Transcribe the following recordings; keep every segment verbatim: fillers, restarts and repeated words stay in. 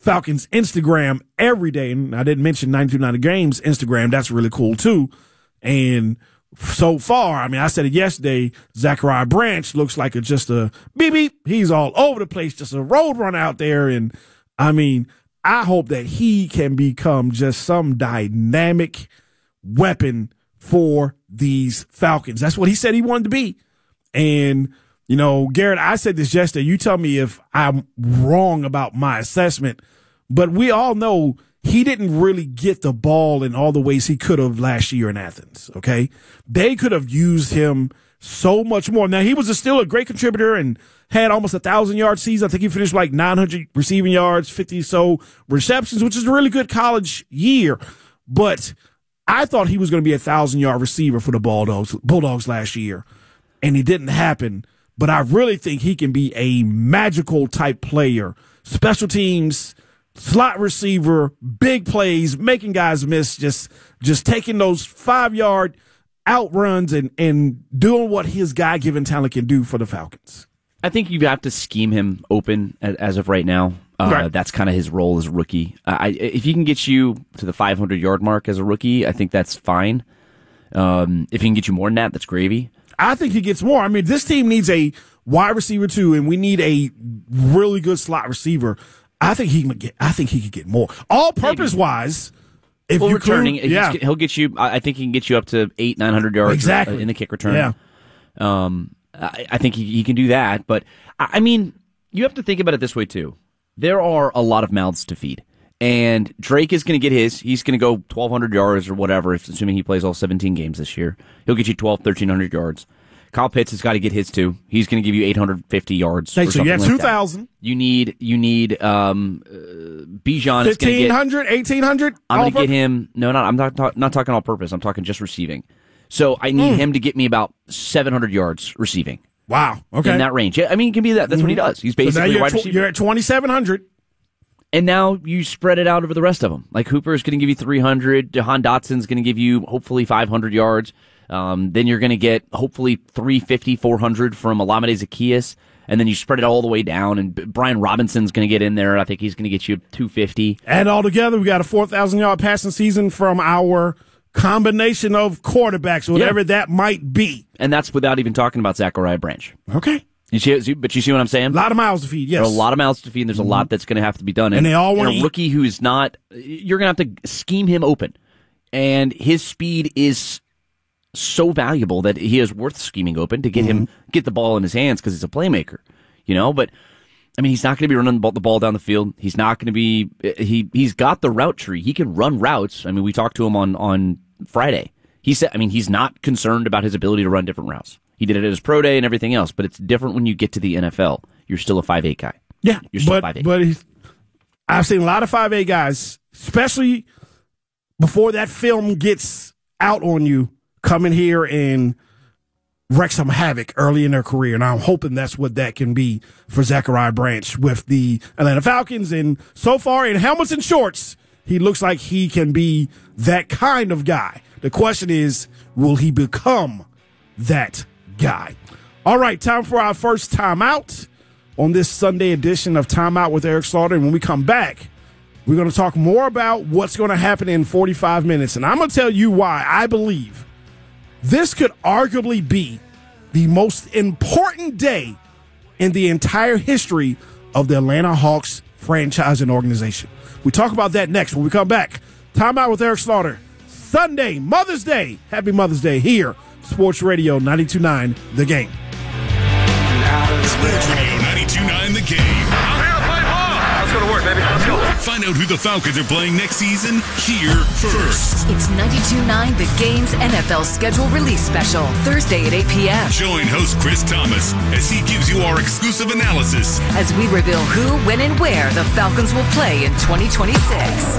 Falcons Instagram every day. And I didn't mention ninety-two point nine The Game's Instagram. That's really cool, too. And so far, I mean, I said it yesterday, Zachariah Branch looks like a, just a beep beep. He's all over the place, just a road runner out there. And, I mean, I hope that he can become just some dynamic weapon for these Falcons. That's what he said he wanted to be. And, you know, Garrett, I said this yesterday. You tell me if I'm wrong about my assessment, but we all know he didn't really get the ball in all the ways he could have last year in Athens, okay? They could have used him so much more. Now, he was a, still a great contributor and had almost a one thousand-yard season. I think he finished like nine hundred receiving yards, fifty so receptions, which is a really good college year. But I thought he was going to be a one thousand-yard receiver for the Bulldogs, Bulldogs last year, and it didn't happen. But I really think he can be a magical-type player. Special teams, slot receiver, big plays, making guys miss, just just taking those five-yard outruns and, and doing what his God-given talent can do for the Falcons. I think you have to scheme him open as of right now. Uh, right. That's kind of his role as a rookie. Uh, I, if he can get you to the five hundred-yard mark as a rookie, I think that's fine. Um, if he can get you more than that, that's gravy. I think he gets more. I mean, this team needs a wide receiver too, and we need a really good slot receiver. I think he can get. I think he could get more. All-purpose wise, if well, you returning, could, yeah. he'll get you. I think he can get you up to eight, nine hundred yards exactly. in the kick return. Yeah. Um, I, I think he, he can do that. But I mean, you have to think about it this way too. There are a lot of mouths to feed, and Drake is going to get his. He's going to go twelve hundred yards or whatever, if, assuming he plays all seventeen games this year. He'll get you twelve, thirteen hundred yards. Kyle Pitts has got to get his too. He's going to give you eight hundred fifty yards. Hey, so you have two thousand. You need, you need, um, uh, Bijan is going to get fifteen hundred, eighteen hundred. I'm going to get him. No, not, I'm not, talk, not talking all purpose. I'm talking just receiving. So I need mm. him to get me about seven hundred yards receiving. Wow. Okay. In that range. Yeah, I mean, it can be that. That's mm-hmm. what he does. He's basically so a wide tw- receiver. You're at twenty-seven hundred. And now you spread it out over the rest of them. Like Hooper is going to give you three hundred. Jahan Dotson's going to give you hopefully five hundred yards. Um, then you're going to get hopefully three fifty, four hundred from Olamide Zaccheaus. And then you spread it all the way down. And Brian Robinson's going to get in there. I think he's going to get you two fifty. And altogether, we got a four thousand yard passing season from our combination of quarterbacks, whatever yeah. that might be. And that's without even talking about Zachariah Branch. Okay. You see, but you see what I'm saying? A lot of mouths to feed, yes. There are a lot of mouths to feed, and there's a lot that's going to have to be done. And, and they all want a rookie who's not, you're going to have to scheme him open. And his speed is so valuable that he is worth scheming open to get mm-hmm. him, get the ball in his hands because he's a playmaker, you know? But, I mean, he's not going to be running the ball down the field. He's not going to be, he, he's got the route tree. He can run routes. I mean, we talked to him on, on Friday. He said, I mean, he's not concerned about his ability to run different routes. He did it at his pro day and everything else, but it's different when you get to the N F L. You're still a five eight guy. Yeah, you're still but, five eight. But he's, I've seen a lot of five eight guys, especially before that film gets out on you, come in here and wreak some havoc early in their career. And I'm hoping that's what that can be for Zachariah Branch with the Atlanta Falcons. And so far, in helmets and shorts, he looks like he can be that kind of guy. The question is, will he become that guy? All right, time for our first timeout on this Sunday edition of Timeout with Eric Slaughter. And when we come back, we're going to talk more about what's going to happen in forty-five minutes. And I'm going to tell you why I believe this could arguably be the most important day in the entire history of the Atlanta Hawks franchise and organization. We talk about that next when we come back. Timeout with Eric Slaughter. Sunday, Mother's Day. Happy Mother's Day here. Sports Radio ninety-two point nine The Game. Sports Radio ninety-two point nine The Game. I'm here to play ball. Let's go to work, baby. Let's go. Find out who the Falcons are playing next season here first. It's ninety-two point nine The Game's N F L schedule release special, Thursday at eight p.m. Join host Chris Thomas as he gives you our exclusive analysis as we reveal who, when, and where the Falcons will play in twenty twenty-six.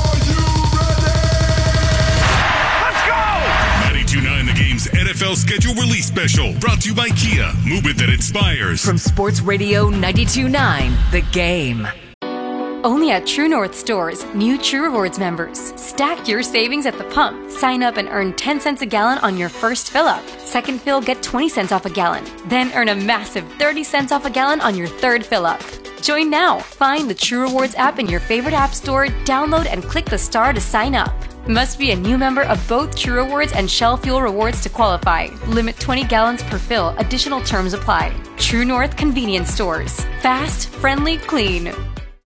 ninety-two point nine The Game's N F L schedule release special, brought to you by Kia. Movement that inspires. From Sports Radio ninety-two point nine The Game. Only at True North stores, new True Rewards members. Stack your savings at the pump. Sign up and earn ten cents a gallon on your first fill-up. Second fill, get twenty cents off a gallon. Then earn a massive thirty cents off a gallon on your third fill-up. Join now. Find the True Rewards app in your favorite app store, download and click the star to sign up. Must be a new member of both True Rewards and Shell Fuel Rewards to qualify. Limit twenty gallons per fill. Additional terms apply. True North Convenience Stores. Fast, friendly, clean.